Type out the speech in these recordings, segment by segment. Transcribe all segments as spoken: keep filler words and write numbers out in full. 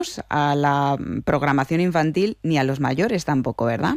a la programación infantil ni a los mayores tampoco, ¿verdad?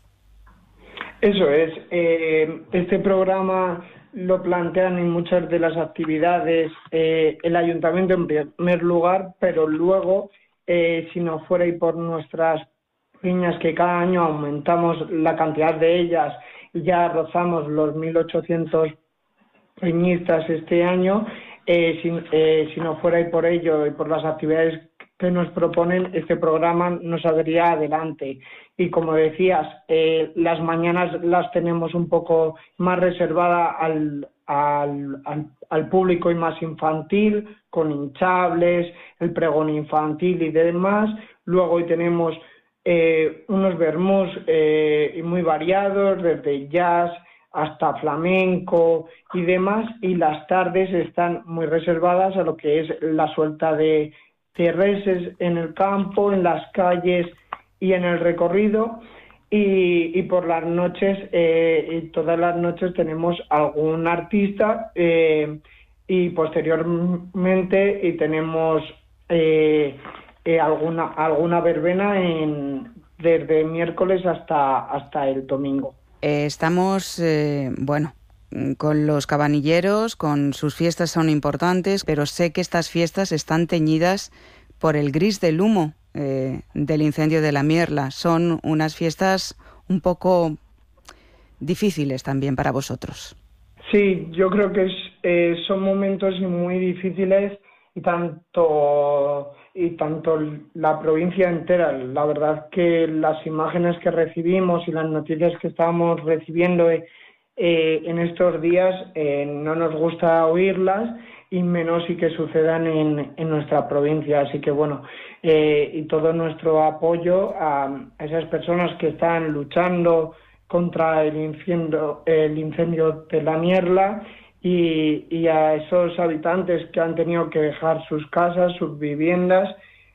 Eso es. Eh, este programa lo plantean en muchas de las actividades eh, el ayuntamiento en primer lugar, pero luego, eh, si no fuera y por nuestras niñas, que cada año aumentamos la cantidad de ellas y ya rozamos los mil ochocientos peñistas este año, eh, si, eh, si no fuera y por ello y por las actividades que nos proponen, este programa no saldría adelante. Y como decías, eh, las mañanas las tenemos un poco más reservadas al, al, al, al público y más infantil, con hinchables, el pregón infantil y demás. Luego hoy tenemos eh, unos vermús eh, muy variados, desde jazz hasta flamenco y demás, y las tardes están muy reservadas a lo que es la suelta de de reses en el campo, en las calles y en el recorrido, y, y por las noches, eh, y todas las noches tenemos algún artista, eh, y posteriormente y tenemos eh, eh, alguna alguna verbena en, desde miércoles hasta, hasta el domingo. Eh, estamos, eh, bueno... con los cabanilleros, con sus fiestas son importantes, pero sé que estas fiestas están teñidas por el gris del humo eh, del incendio de la Mierla. Son unas fiestas un poco difíciles también para vosotros. Sí, yo creo que es, eh, son momentos muy difíciles y tanto, y tanto la provincia entera. La verdad que las imágenes que recibimos y las noticias que estábamos recibiendo eh, Eh, en estos días eh, no nos gusta oírlas, y menos y que sucedan en, en nuestra provincia. Así que bueno, eh, y todo nuestro apoyo a, a esas personas que están luchando contra el incendio, el incendio de la Mierla, y, y a esos habitantes que han tenido que dejar sus casas, sus viviendas,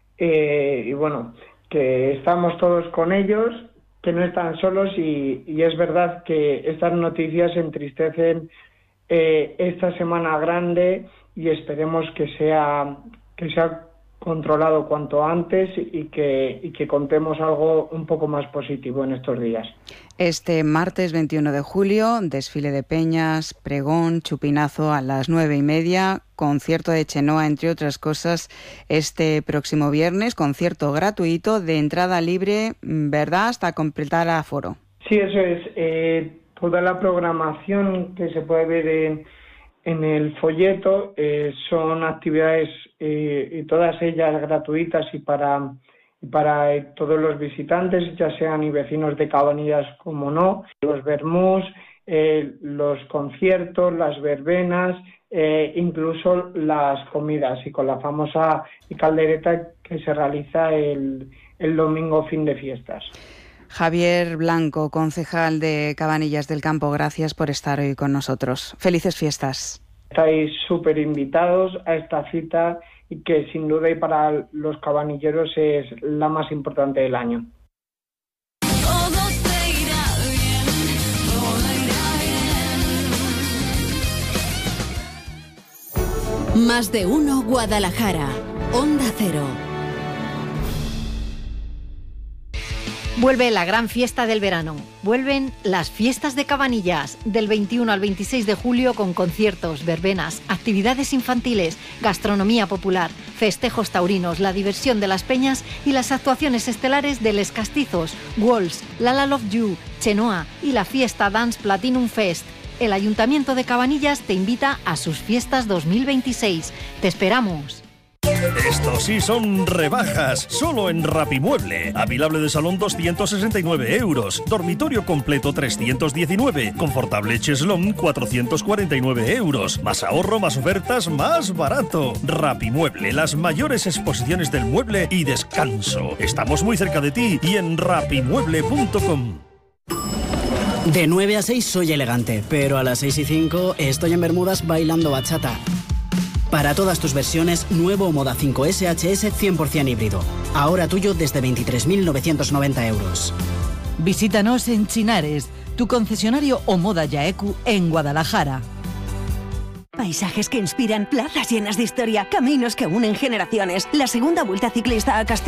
eh, y bueno, que estamos todos con ellos, que no están solos, y, y es verdad que estas noticias entristecen eh, esta semana grande, y esperemos que sea que sea controlado cuanto antes, y que, y que contemos algo un poco más positivo en estos días. Este martes veintiuno de julio, desfile de peñas, pregón, chupinazo a las nueve y media, concierto de Chenoa, entre otras cosas, este próximo viernes, concierto gratuito de entrada libre, ¿verdad?, hasta completar aforo. Sí, eso es. Eh, toda la programación que se puede ver en, en el folleto eh, son actividades, eh, y todas ellas gratuitas, y para... para eh, todos los visitantes, ya sean y vecinos de Cabanillas como no, los vermús, eh, los conciertos, las verbenas, eh, incluso las comidas, y con la famosa caldereta que se realiza el, el domingo fin de fiestas. Javier Blanco, concejal de Cabanillas del Campo, gracias por estar hoy con nosotros. Felices fiestas. Estáis súper invitados a esta cita, y que sin duda y para los cabanilleros es la más importante del año. Todo te irá bien, todo irá bien. Más de uno Guadalajara, Onda Cero. Vuelve la gran fiesta del verano. Vuelven las fiestas de Cabanillas, del veintiuno al veintiséis de julio, con conciertos, verbenas, actividades infantiles, gastronomía popular, festejos taurinos, la diversión de las peñas y las actuaciones estelares de Les Castizos, Walls, Lala Love You, Chenoa y la fiesta Dance Platinum Fest. El Ayuntamiento de Cabanillas te invita a sus fiestas dos mil veintiséis. Te esperamos. Estos sí son rebajas, solo en Rapimueble. Apilable de salón doscientos sesenta y nueve euros, dormitorio completo trescientos diecinueve, confortable cheslón cuatrocientos cuarenta y nueve euros. Más ahorro, más ofertas, más barato. Rapimueble, las mayores exposiciones del mueble y descanso. Estamos muy cerca de ti y en rapimueble punto com. De nueve a seis soy elegante, pero a las seis y cinco estoy en Bermudas bailando bachata. Para todas tus versiones, nuevo Moda cinco S H S cien por ciento híbrido. Ahora tuyo desde veintitrés mil novecientos noventa euros. Visítanos en Chinares, tu concesionario Omoda Yaeku en Guadalajara. Paisajes que inspiran, plazas llenas de historia, caminos que unen generaciones. La segunda Vuelta Ciclista a Castilla